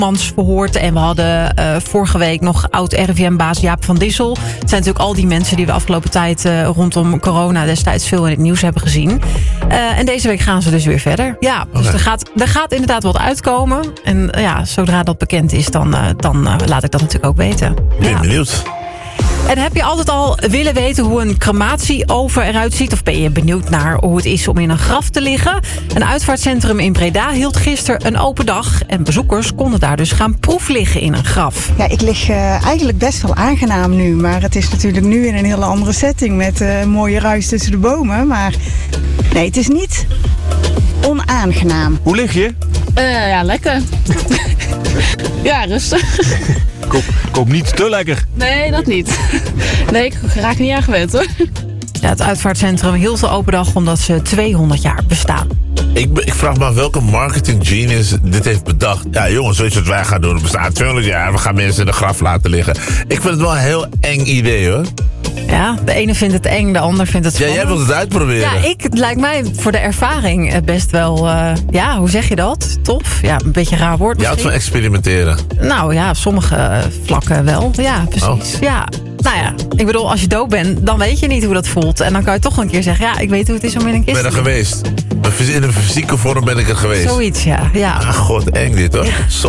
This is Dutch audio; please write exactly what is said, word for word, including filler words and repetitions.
Koopmans verhoord. En we hadden uh, vorige week nog oud-R I V M-baas Jaap van Dissel. Het zijn natuurlijk al die mensen die we de afgelopen tijd uh, rondom corona destijds veel in het nieuws hebben gezien. Uh, en deze week gaan ze dus weer verder. Ja, dus okay. er, gaat, er gaat inderdaad wat uitkomen. En uh, ja, zodra dat bekend is, dan, uh, dan uh, laat ik dat natuurlijk ook weten. Ben ja. benieuwd. En heb je altijd al willen weten hoe een crematieoven eruit ziet? Of ben je benieuwd naar hoe het is om in een graf te liggen? Een uitvaartcentrum in Breda hield gisteren een open dag. En bezoekers konden daar dus gaan proefliggen in een graf. Ja, ik lig uh, eigenlijk best wel aangenaam nu. Maar het is natuurlijk nu in een hele andere setting met uh, mooie ruis tussen de bomen. Maar nee, het is niet onaangenaam. Hoe lig je? Uh, ja, lekker. Ja, rustig. Koop, koop niet te lekker. Nee, dat niet. Nee, ik raak niet aan gewend hoor. Ja, het uitvaartcentrum hield de open dag omdat ze tweehonderd jaar bestaan. Ik, ik vraag me af welke marketing genius dit heeft bedacht. Ja jongens, zoiets wat wij gaan doen. Het bestaat tweehonderd jaar. We gaan mensen in de graf laten liggen. Ik vind het wel een heel eng idee hoor. Ja, de ene vindt het eng, de ander vindt het spannend. Ja, jij wilt het uitproberen. Ja, ik, het lijkt mij voor de ervaring best wel, uh, ja, hoe zeg je dat? Tof. Ja, een beetje een raar woord misschien. Je houdt van experimenteren. Nou ja, op sommige vlakken wel. Ja, precies. Oh. Ja. Nou ja, ik bedoel, als je dood bent, dan weet je niet hoe dat voelt. En dan kan je toch een keer zeggen, ja, ik weet hoe het is om in een kist te ben er geweest. In een fysieke vorm ben ik er geweest. Zoiets, ja. ja. Ah, god, eng dit hoor. Ja.